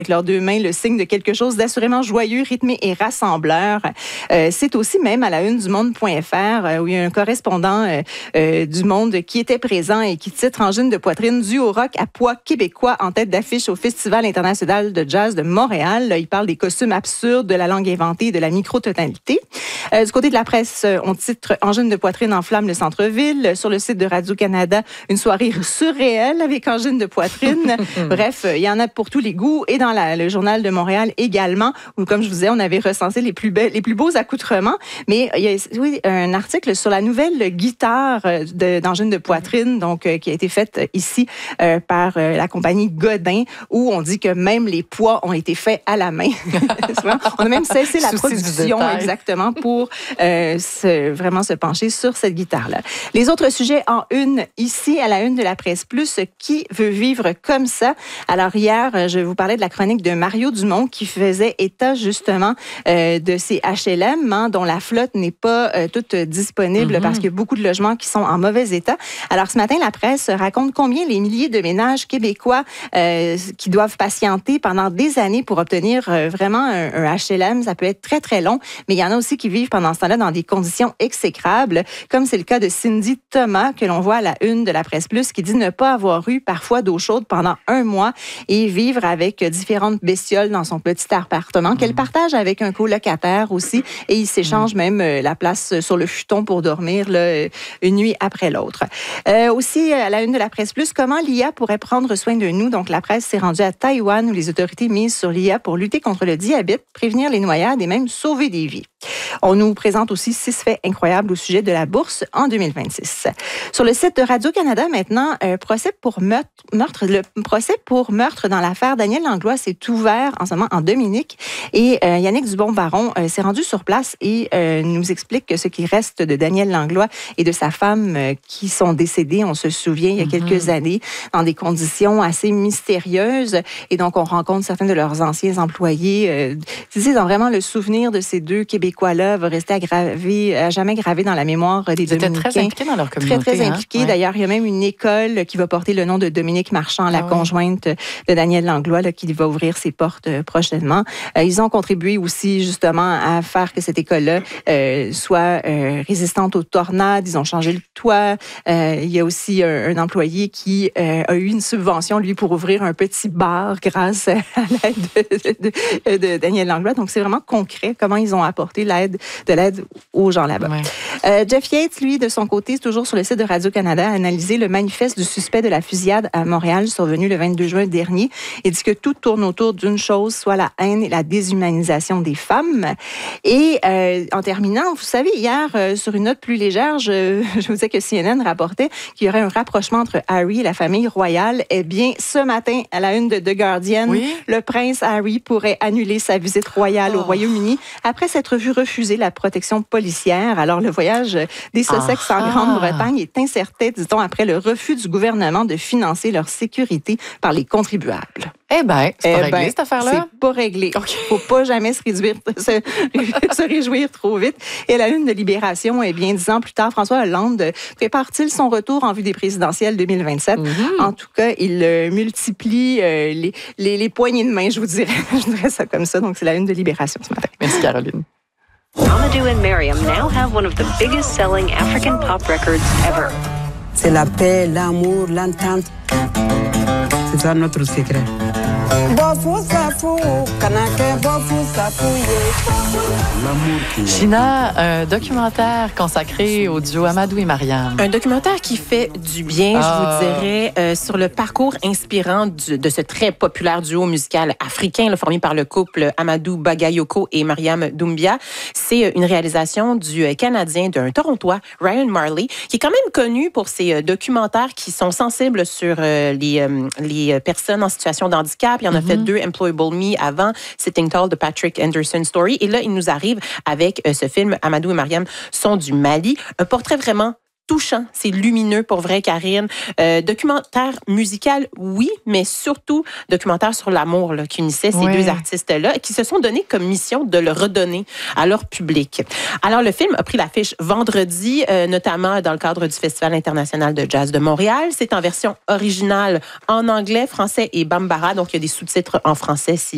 avec leurs deux mains le signe de quelque chose d'assurément joyeux, rythmé et rassembleur. C'est aussi même à la une du Monde.fr où il y a un correspondant du Monde qui était présent et qui titre Angine de poitrine due au rock à poids québécois en tête d'affiche au Festival international de jazz de Montréal. Il parle des costumes absurdes, de la langue inventée et de la micro-totalité. Du côté de la presse, on titre Angine de poitrine enflamme le centre-ville. Sur le site de Radio-Canada, une soirée surréelle avec Angine de poitrine. Bref, il y en a pour tous les goûts. Et dans le Journal de Montréal également, où, comme je vous disais, on avait recensé les plus beaux accoutrements. Mais il y a un article sur la nouvelle guitare d'Angine de poitrine, donc qui a été faite ici par la compagnie Godin, où on dit que même les poids ont été faits à la main. On a même cessé la production exactement pour vraiment se pencher sur cette guitare-là. Les autres sujets en une, ici à la une de la Presse Plus, qui veut vivre comme ça? Alors hier, je vous parlais de la chronique de Mario Dumont qui faisait état justement de ces HLM dont la flotte n'est pas toute disponible parce qu'il y a beaucoup de logements qui sont en mauvais état. Alors ce matin, la presse raconte combien les milliers de ménages québécois qui doivent patienter pendant des années pour obtenir vraiment un HLM. Ça peut être très, très long, mais il y en a aussi qui vivent pendant ce temps-là dans des conditions exécrables, comme c'est le cas de Cindy Thomas, que l'on voit à la une de la Presse Plus, qui dit ne pas avoir eu parfois d'eau chaude pendant un mois et vivre avec différentes bestioles dans son petit appartement qu'elle partage avec un colocataire aussi, et ils s'échangent même la place sur le futon pour dormir là, une nuit après l'autre. Aussi, à la une de la Presse Plus, comment l'IA pourrait prendre soin de nous. Donc, la presse s'est rendue à Taïwan où les autorités misent sur l'IA pour lutter contre le diabète, prévenir les noyades et même sauver des vies. On nous présente aussi 6 faits incroyables au sujet de la bourse en 2026. Sur le site de Radio-Canada, maintenant, le procès pour meurtre dans l'affaire Daniel Langlois s'est ouvert en ce moment en Dominique. Et Yannick Dubon-Baron s'est rendu sur place et nous explique que ce qui reste de Daniel Langlois et de sa femme qui sont décédés, on se souvient, il y a quelques années, dans des conditions assez mystérieuses. Et donc, on rencontre certains de leurs anciens employés. Dans vraiment le souvenir de ces deux Québécois-là va rester à jamais gravé dans la mémoire des Dominicains. Ils étaient très impliqués dans leur communauté. Très, très impliqués. Ouais. D'ailleurs, il y a même une école qui va porter le nom de Dominique Marchand, la conjointe de Daniel Langlois, là, qui va ouvrir ses portes prochainement. Ils ont contribué aussi, justement, à faire que cette école-là soit résistante aux tornades. Ils ont changé le toit. Il y a aussi un employé qui a eu une subvention, lui, pour ouvrir un petit bar grâce à l'aide de Daniel Langlois. Donc, c'est vraiment concret comment ils ont apporté de l'aide aux gens là-bas. Ouais. Jeff Yates, lui, de son côté, toujours sur le site de Radio-Canada, a analysé le manifeste du suspect de la fusillade à Montréal survenu le 22 juin dernier et dit que tout tourne autour d'une chose, soit la haine et la déshumanisation des femmes. Et en terminant, vous savez, hier, sur une note plus légère, je vous disais que CNN rapportait qu'il y aurait un rapprochement entre Harry et la famille royale. Eh bien, ce matin, à la une de The Guardian, le prince Harry pourrait annuler sa visite royale au Royaume-Uni après s'être vu refuser la protection policière. Alors, le voyage des Sussex en Grande-Bretagne est incertain, dit-on, après le refus du gouvernement de financer leur sécurité par les contribuables. Eh bien, c'est pas réglé, cette affaire-là? C'est pas réglé. Il faut pas jamais se réjouir trop vite. Et à la une de Libération, 10 ans plus tard, François Hollande prépare-t-il son retour en vue des présidentielles 2027? En tout cas, il multiplie les poignées de main, je dirais ça comme ça. Donc, c'est la une de Libération ce matin. Merci, Caroline. Amadou and Mariam now have one of the biggest selling African pop records ever. C'est la paix, l'amour, l'entente. C'est ça notre secret. China, un documentaire consacré au duo Amadou et Mariam. Un documentaire qui fait du bien, je vous dirais, sur le parcours inspirant de ce très populaire duo musical africain formé par le couple Amadou Bagayoko et Mariam Doumbia. C'est une réalisation du Canadien, d'un Torontois, Ryan Marley, qui est quand même connu pour ses documentaires qui sont sensibles sur les personnes en situation de handicap. Il y en a fait 2, Employable Me avant, Sitting Tall de Patrick Anderson Story. Et là, il nous arrive avec ce film Amadou et Mariam sont du Mali. Un portrait vraiment touchant, c'est lumineux pour vrai, Karine. Documentaire musical, oui, mais surtout documentaire sur l'amour qui unissait ces deux artistes-là, qui se sont donné comme mission de le redonner à leur public. Alors, le film a pris l'affiche vendredi, notamment dans le cadre du Festival international de jazz de Montréal. C'est en version originale en anglais, français et bambara, donc il y a des sous-titres en français si